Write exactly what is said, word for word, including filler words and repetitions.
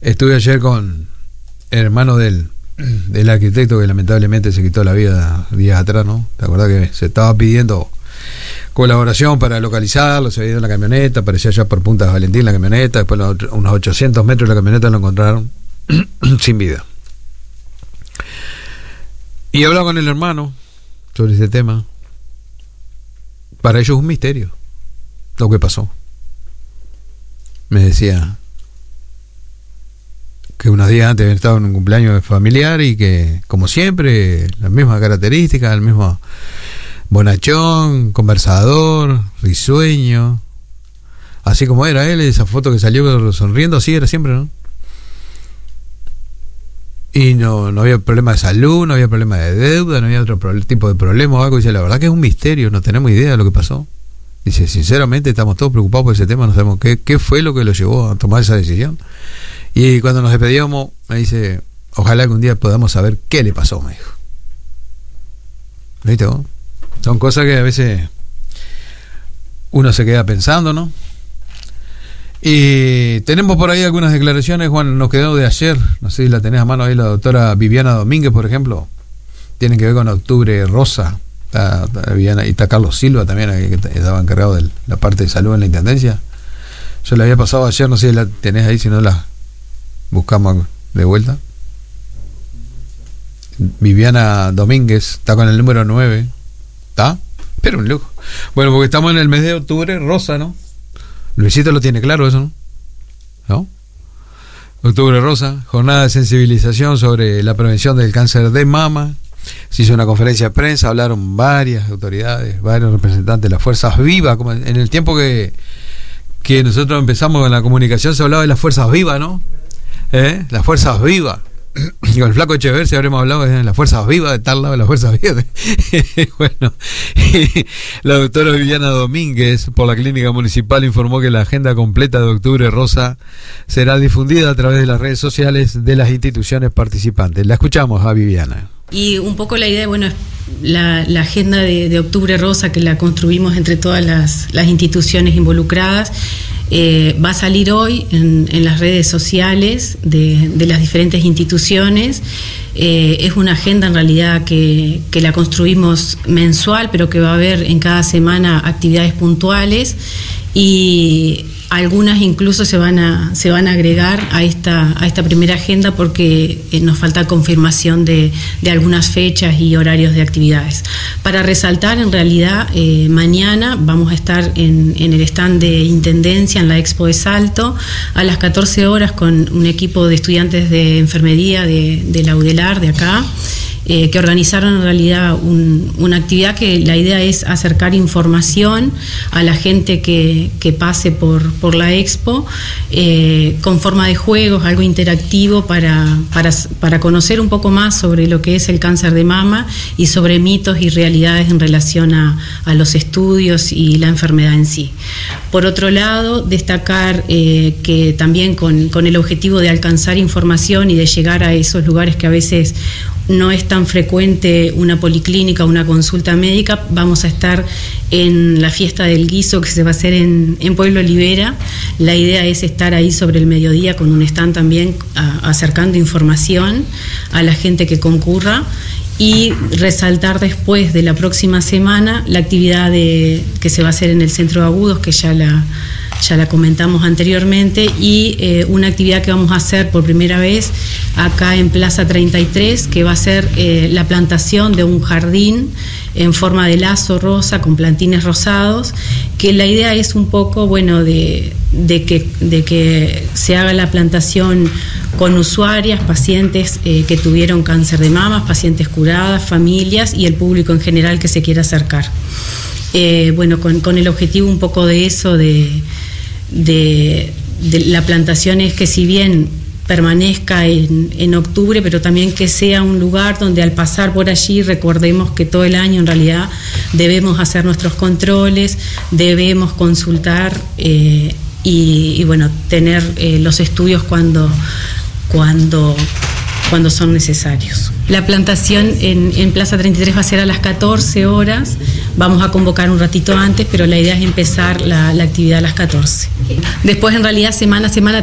Estuve ayer con el hermano del, del arquitecto que lamentablemente se quitó la vida días atrás, ¿no? ¿Te acuerdas que se estaba pidiendo colaboración para localizarlo? Se había ido en la camioneta, aparecía allá por Punta Valentín la camioneta, después unos ochocientos metros de la camioneta lo encontraron sin vida. Y he hablado con el hermano sobre este tema. Para ellos es un misterio lo que pasó. Me decía que unos días antes había estado en un cumpleaños familiar y que, como siempre, las mismas características, el mismo bonachón, conversador, risueño, así como era él, esa foto que salió sonriendo, así era siempre, ¿no? Y no, no había problema de salud, no había problema de deuda, no había otro pro- tipo de problema o algo. Dice, la verdad que es un misterio, no tenemos idea de lo que pasó. Dice, sinceramente estamos todos preocupados por ese tema, no sabemos qué, qué fue lo que lo llevó a tomar esa decisión. Y cuando nos despedíamos, me dice, ojalá que un día podamos saber qué le pasó, me dijo. ¿Viste vos? Son cosas que a veces uno se queda pensando, ¿no? Y tenemos por ahí algunas declaraciones, Juan, nos quedó de ayer, no sé si la tenés a mano ahí, la doctora Viviana Domínguez, por ejemplo, tienen que ver con Octubre Rosa, está, está Viviana, y está Carlos Silva también, que estaba encargado de la parte de salud en la Intendencia. Yo la había pasado ayer, no sé si la tenés ahí, si no la buscamos de vuelta. Viviana Domínguez, está con el número nueve, ¿está? Pero un lujo. Bueno, porque estamos en el mes de Octubre Rosa, ¿no? Luisito lo tiene claro eso, ¿no? ¿No? Octubre Rosa, jornada de sensibilización sobre la prevención del cáncer de mama. Se hizo una conferencia de prensa, hablaron varias autoridades, varios representantes de las fuerzas vivas. Como en el tiempo que, que nosotros empezamos con la comunicación se hablaba de las fuerzas vivas, ¿no? ¿Eh? Las fuerzas vivas. Y con el flaco Echeverri si habremos hablado de las fuerzas vivas, de tal lado de las fuerzas vivas. Bueno, la doctora Viviana Domínguez por la Clínica Municipal informó que la agenda completa de Octubre Rosa será difundida a través de las redes sociales de las instituciones participantes. La escuchamos a Viviana. Y un poco la idea, bueno, es la, la agenda de, de Octubre Rosa, que la construimos entre todas las, las instituciones involucradas. Eh, va a salir hoy en, en las redes sociales de, de las diferentes instituciones. Eh, es una agenda en realidad que, que la construimos mensual, pero que va a haber en cada semana actividades puntuales y algunas incluso se van a se van a agregar a esta a esta primera agenda porque eh, nos falta confirmación de, de algunas fechas y horarios de actividades. Para resaltar, en realidad, eh, mañana vamos a estar en, en el stand de Intendencia, en la Expo de Salto, a las catorce horas con un equipo de estudiantes de enfermería de, de la UDELAR, de acá, Eh, que organizaron en realidad un, una actividad que la idea es acercar información a la gente que, que pase por, por la expo, eh, con forma de juegos, algo interactivo para, para, para conocer un poco más sobre lo que es el cáncer de mama y sobre mitos y realidades en relación a, a los estudios y la enfermedad en sí. Por otro lado, destacar eh, que también con, con el objetivo de alcanzar información y de llegar a esos lugares que a veces no es tan frecuente una policlínica o una consulta médica, vamos a estar en la fiesta del guiso que se va a hacer en, en Pueblo Olivera. La idea es estar ahí sobre el mediodía con un stand también a, acercando información a la gente que concurra y resaltar después de la próxima semana la actividad de, que se va a hacer en el Centro de Agudos, que ya la ya la comentamos anteriormente, y eh, una actividad que vamos a hacer por primera vez acá en Plaza treinta y tres, que va a ser eh, la plantación de un jardín en forma de lazo rosa con plantines rosados, que la idea es un poco, bueno, de, de, que, de que se haga la plantación con usuarias, pacientes eh, que tuvieron cáncer de mama, pacientes curadas, familias y el público en general que se quiera acercar. Eh, bueno, con, con el objetivo un poco de eso, de, de, de la plantación, es que si bien permanezca en, en octubre, pero también que sea un lugar donde al pasar por allí recordemos que todo el año en realidad debemos hacer nuestros controles, debemos consultar eh, y, y bueno, tener eh, los estudios cuando, cuando, cuando son necesarios. La plantación en, en Plaza treinta y tres va a ser a las catorce horas, vamos a convocar un ratito antes, pero la idea es empezar la, la actividad a las catorce. Después, en realidad, semana a semana